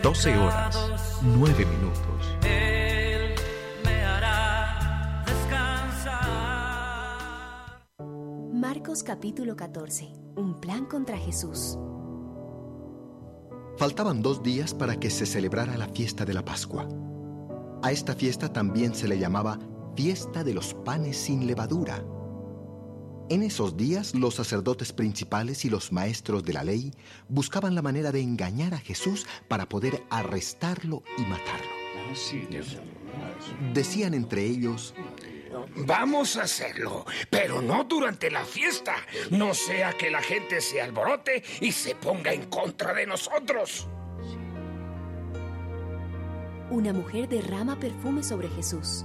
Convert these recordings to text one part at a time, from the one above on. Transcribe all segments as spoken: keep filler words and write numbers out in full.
doce horas, nueve minutos. Él me hará descansar. Marcos capítulo catorce. Un plan contra Jesús. Faltaban dos días para que se celebrara la fiesta de la Pascua. A esta fiesta también se le llamaba Fiesta de los Panes sin Levadura. En esos días, los sacerdotes principales y los maestros de la ley buscaban la manera de engañar a Jesús para poder arrestarlo y matarlo. Decían entre ellos: Vamos a hacerlo, pero no durante la fiesta. No sea que la gente se alborote y se ponga en contra de nosotros. Una mujer derrama perfume sobre Jesús.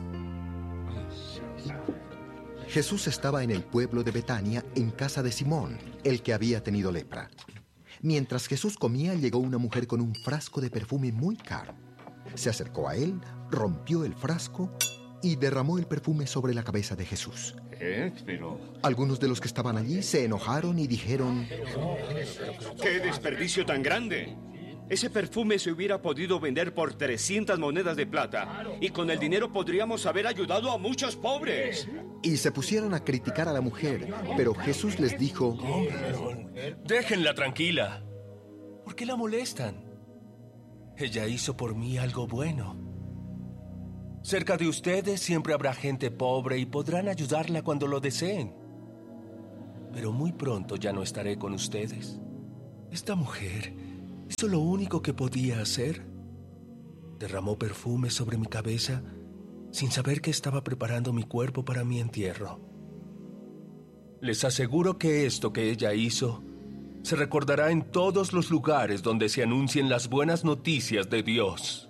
Jesús estaba en el pueblo de Betania, en casa de Simón, el que había tenido lepra. Mientras Jesús comía, llegó una mujer con un frasco de perfume muy caro. Se acercó a él, rompió el frasco y derramó el perfume sobre la cabeza de Jesús. ¿Eh? Pero... Algunos de los que estaban allí se enojaron y dijeron: ¡Qué desperdicio tan grande! Ese perfume se hubiera podido vender por trescientas monedas de plata y con el dinero podríamos haber ayudado a muchos pobres. Y se pusieron a criticar a la mujer, pero Jesús les dijo: Déjenla tranquila. ¿Por qué la molestan? Ella hizo por mí algo bueno. Cerca de ustedes siempre habrá gente pobre y podrán ayudarla cuando lo deseen. Pero muy pronto ya no estaré con ustedes. Esta mujer hizo lo único que podía hacer. Derramó perfume sobre mi cabeza sin saber que estaba preparando mi cuerpo para mi entierro. Les aseguro que esto que ella hizo se recordará en todos los lugares donde se anuncien las buenas noticias de Dios.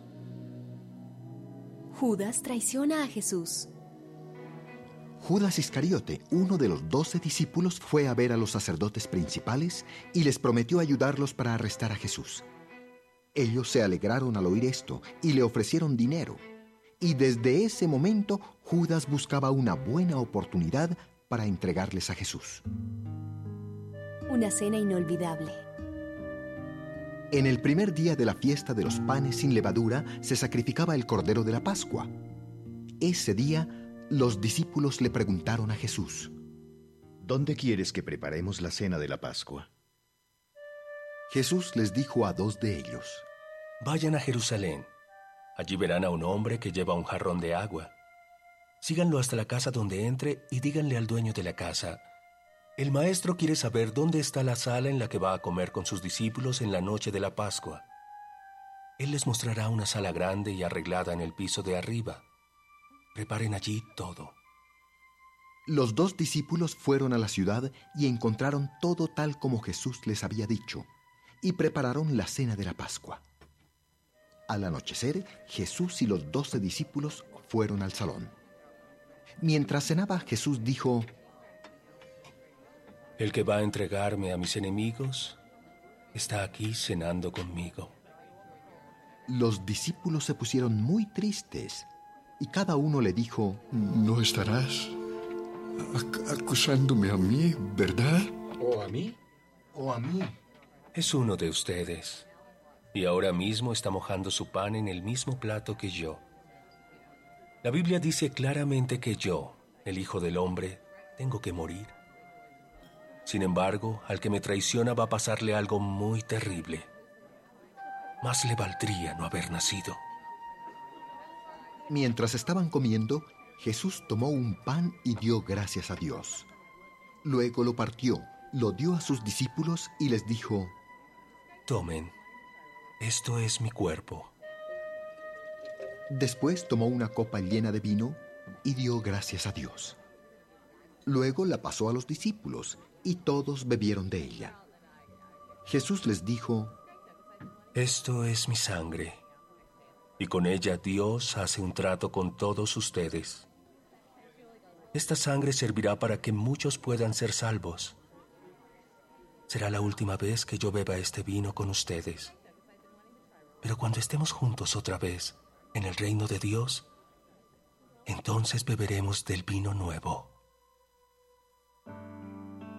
Judas traiciona a Jesús. Judas Iscariote, uno de los doce discípulos, fue a ver a los sacerdotes principales y les prometió ayudarlos para arrestar a Jesús. Ellos se alegraron al oír esto y le ofrecieron dinero. Y desde ese momento, Judas buscaba una buena oportunidad para entregarles a Jesús. Una cena inolvidable. En el primer día de la fiesta de los panes sin levadura se sacrificaba el Cordero de la Pascua. Ese día, los discípulos le preguntaron a Jesús: ¿Dónde quieres que preparemos la cena de la Pascua? Jesús les dijo a dos de ellos: Vayan a Jerusalén. Allí verán a un hombre que lleva un jarrón de agua. Síganlo hasta la casa donde entre y díganle al dueño de la casa: el maestro quiere saber dónde está la sala en la que va a comer con sus discípulos en la noche de la Pascua. Él les mostrará una sala grande y arreglada en el piso de arriba. Preparen allí todo. Los dos discípulos fueron a la ciudad y encontraron todo tal como Jesús les había dicho, y prepararon la cena de la Pascua. Al anochecer, Jesús y los doce discípulos fueron al salón. Mientras cenaba, Jesús dijo: El que va a entregarme a mis enemigos está aquí cenando conmigo. Los discípulos se pusieron muy tristes y cada uno le dijo: No estarás ac- acusándome a mí, ¿verdad? ¿O a mí? ¿O a mí? Es uno de ustedes, y ahora mismo está mojando su pan en el mismo plato que yo. La Biblia dice claramente que yo, el Hijo del Hombre, tengo que morir. Sin embargo, al que me traiciona va a pasarle algo muy terrible. Más le valdría no haber nacido. Mientras estaban comiendo, Jesús tomó un pan y dio gracias a Dios. Luego lo partió, lo dio a sus discípulos y les dijo: Tomen, esto es mi cuerpo. Después tomó una copa llena de vino y dio gracias a Dios. Luego la pasó a los discípulos y todos bebieron de ella. Jesús les dijo: Esto es mi sangre, y con ella Dios hace un trato con todos ustedes. Esta sangre servirá para que muchos puedan ser salvos. Será la última vez que yo beba este vino con ustedes. Pero cuando estemos juntos otra vez en el reino de Dios, entonces beberemos del vino nuevo.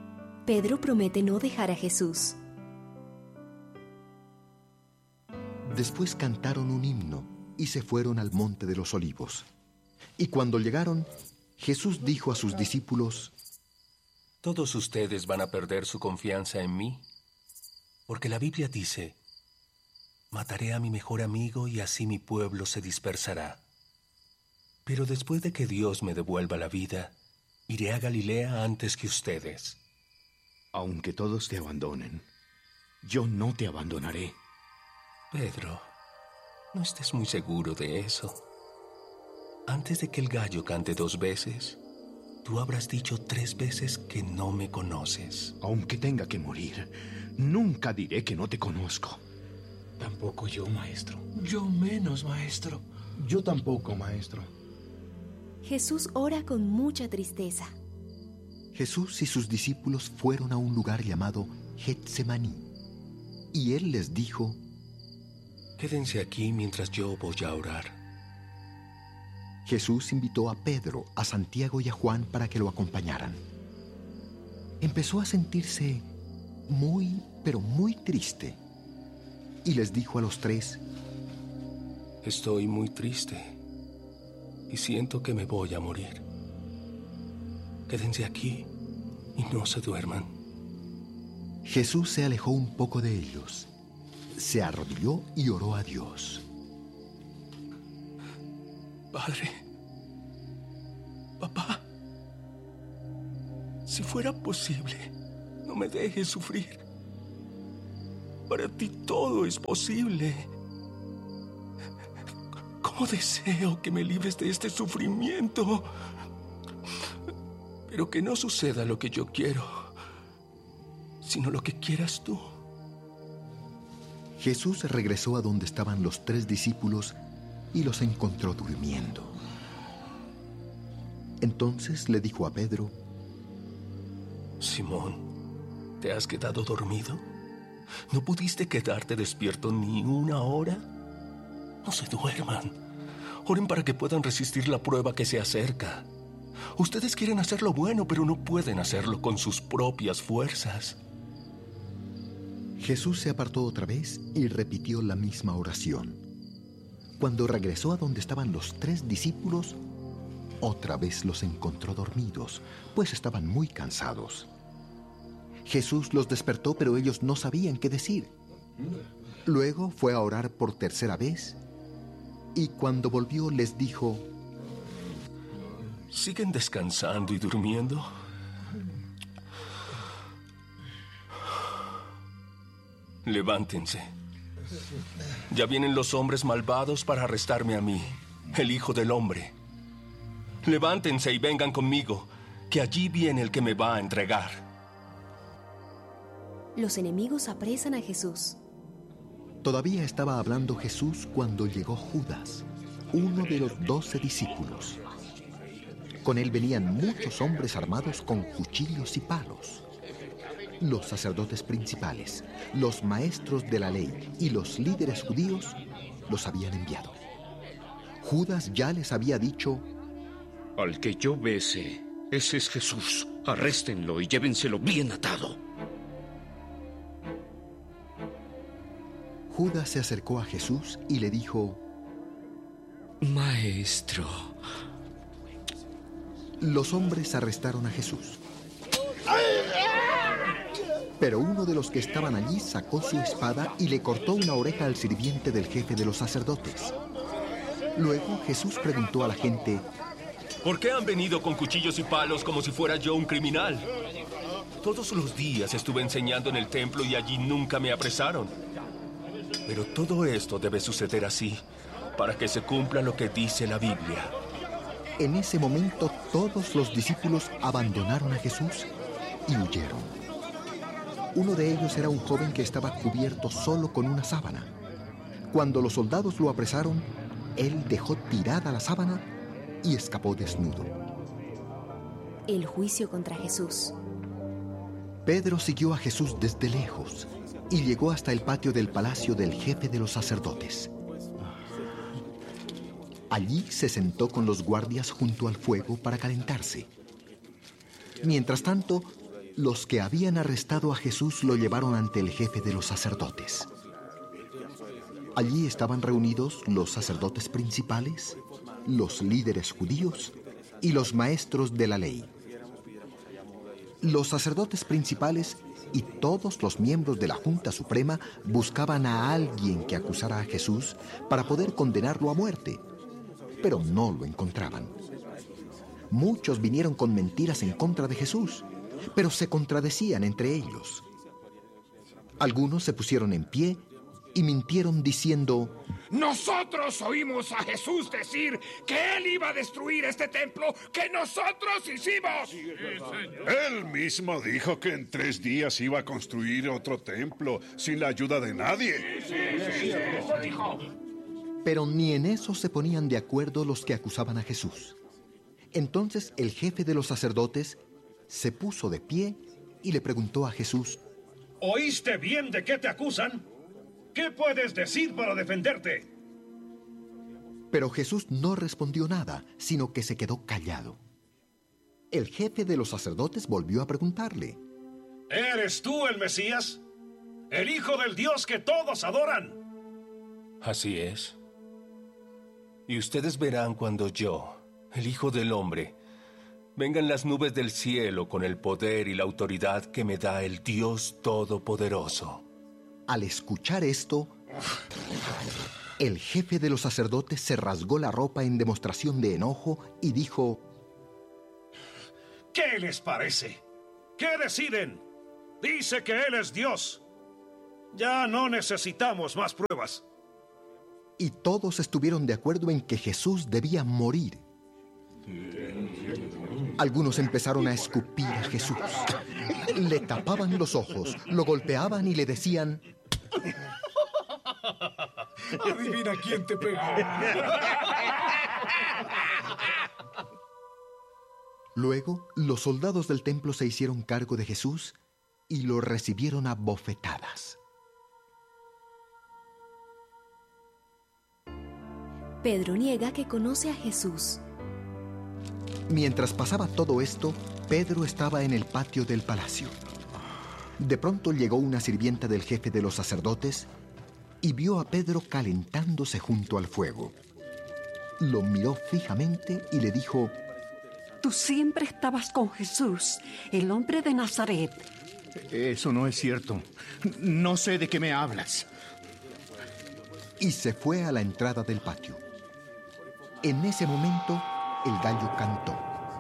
Pedro promete no dejar a Jesús. Después cantaron un himno y se fueron al monte de los olivos. Y cuando llegaron, Jesús dijo a sus discípulos: Todos ustedes van a perder su confianza en mí, porque la Biblia dice: mataré a mi mejor amigo y así mi pueblo se dispersará. Pero después de que Dios me devuelva la vida, iré a Galilea antes que ustedes. Aunque todos te abandonen, yo no te abandonaré. Pedro, no estés muy seguro de eso. Antes de que el gallo cante dos veces, tú habrás dicho tres veces que no me conoces. Aunque tenga que morir, nunca diré que no te conozco. Tampoco yo, maestro. Yo menos, maestro. Yo tampoco, maestro. Jesús ora con mucha tristeza. Jesús y sus discípulos fueron a un lugar llamado Getsemaní, y él les dijo: Quédense aquí mientras yo voy a orar. Jesús invitó a Pedro, a Santiago y a Juan para que lo acompañaran. Empezó a sentirse muy, pero muy triste, y les dijo a los tres: Estoy muy triste y siento que me voy a morir. Quédense aquí y no se duerman. Jesús se alejó un poco de ellos, se arrodilló y oró a Dios. Padre, papá, si fuera posible, no me dejes sufrir. Para ti todo es posible. ¿Cómo deseo que me libres de este sufrimiento? Pero que no suceda lo que yo quiero, sino lo que quieras tú. Jesús regresó a donde estaban los tres discípulos y los encontró durmiendo. Entonces le dijo a Pedro: Simón, ¿te has quedado dormido? ¿No pudiste quedarte despierto ni una hora? No se duerman. Oren para que puedan resistir la prueba que se acerca. Ustedes quieren hacer lo bueno, pero no pueden hacerlo con sus propias fuerzas. Jesús se apartó otra vez y repitió la misma oración. Cuando regresó a donde estaban los tres discípulos, otra vez los encontró dormidos, pues estaban muy cansados. Jesús los despertó, pero ellos no sabían qué decir. Luego fue a orar por tercera vez y cuando volvió les dijo: ¿Siguen descansando y durmiendo? Levántense. Ya vienen los hombres malvados para arrestarme a mí, el Hijo del Hombre. Levántense y vengan conmigo, que allí viene el que me va a entregar. Los enemigos apresan a Jesús. Todavía estaba hablando Jesús cuando llegó Judas, uno de los doce discípulos. Con él venían muchos hombres armados con cuchillos y palos. Los sacerdotes principales, los maestros de la ley y los líderes judíos los habían enviado. Judas ya les había dicho: Al que yo bese, ese es Jesús. Arréstenlo y llévenselo bien atado. Judas se acercó a Jesús y le dijo: Maestro. Los hombres arrestaron a Jesús. Pero uno de los que estaban allí sacó su espada y le cortó una oreja al sirviente del jefe de los sacerdotes. Luego Jesús preguntó a la gente: ¿Por qué han venido con cuchillos y palos como si fuera yo un criminal? Todos los días estuve enseñando en el templo y allí nunca me apresaron. Pero todo esto debe suceder así, para que se cumpla lo que dice la Biblia. En ese momento todos los discípulos abandonaron a Jesús y huyeron. Uno de ellos era un joven que estaba cubierto solo con una sábana. Cuando los soldados lo apresaron, él dejó tirada la sábana y escapó desnudo. El juicio contra Jesús. Pedro siguió a Jesús desde lejos y llegó hasta el patio del palacio del jefe de los sacerdotes. Allí se sentó con los guardias junto al fuego para calentarse. Mientras tanto, los que habían arrestado a Jesús lo llevaron ante el jefe de los sacerdotes. Allí estaban reunidos los sacerdotes principales, los líderes judíos y los maestros de la ley. Los sacerdotes principales y todos los miembros de la Junta Suprema buscaban a alguien que acusara a Jesús para poder condenarlo a muerte, pero no lo encontraban. Muchos vinieron con mentiras en contra de Jesús, pero se contradecían entre ellos. Algunos se pusieron en pie y mintieron diciendo: nosotros oímos a Jesús decir que Él iba a destruir este templo que nosotros hicimos. Sí, Él mismo dijo que en tres días iba a construir otro templo sin la ayuda de nadie. Sí, sí, sí, eso dijo. Pero ni en eso se ponían de acuerdo los que acusaban a Jesús. Entonces el jefe de los sacerdotes se puso de pie y le preguntó a Jesús: ¿oíste bien de qué te acusan? ¿Qué puedes decir para defenderte? Pero Jesús no respondió nada, sino que se quedó callado. El jefe de los sacerdotes volvió a preguntarle: ¿eres tú el Mesías? ¿El Hijo del Dios que todos adoran? Así es. Y ustedes verán cuando yo, el Hijo del Hombre, venga en las nubes del cielo con el poder y la autoridad que me da el Dios Todopoderoso. Al escuchar esto, el jefe de los sacerdotes se rasgó la ropa en demostración de enojo y dijo: ¿qué les parece? ¿Qué deciden? Dice que Él es Dios. Ya no necesitamos más pruebas. Y todos estuvieron de acuerdo en que Jesús debía morir. Algunos empezaron a escupir a Jesús. Le tapaban los ojos, lo golpeaban y le decían: adivina quién te pegó. Luego, los soldados del templo se hicieron cargo de Jesús y lo recibieron a bofetadas. Pedro niega que conoce a Jesús. Mientras pasaba todo esto, Pedro estaba en el patio del palacio. De pronto llegó una sirvienta del jefe de los sacerdotes y vio a Pedro calentándose junto al fuego. Lo miró fijamente y le dijo: tú siempre estabas con Jesús, el hombre de Nazaret. Eso no es cierto. No sé de qué me hablas. Y se fue a la entrada del patio. En ese momento, el gallo cantó.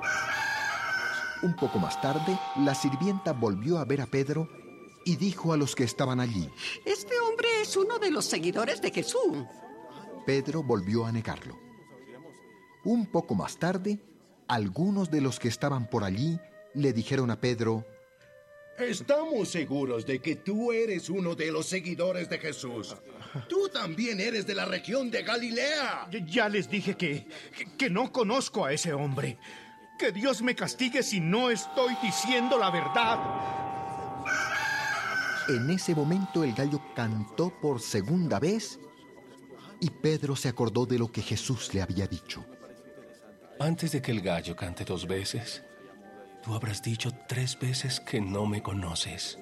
Un poco más tarde, la sirvienta volvió a ver a Pedro y dijo a los que estaban allí: este hombre es uno de los seguidores de Jesús. Pedro volvió a negarlo. Un poco más tarde, algunos de los que estaban por allí le dijeron a Pedro: estamos seguros de que tú eres uno de los seguidores de Jesús. Tú también eres de la región de Galilea. Ya les dije que, que, que no conozco a ese hombre. Que Dios me castigue si no estoy diciendo la verdad. En ese momento el gallo cantó por segunda vez y Pedro se acordó de lo que Jesús le había dicho. Antes de que el gallo cante dos veces, tú habrás dicho tres veces que no me conoces.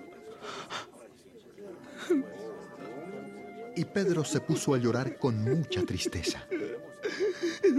Y Pedro se puso a llorar con mucha tristeza.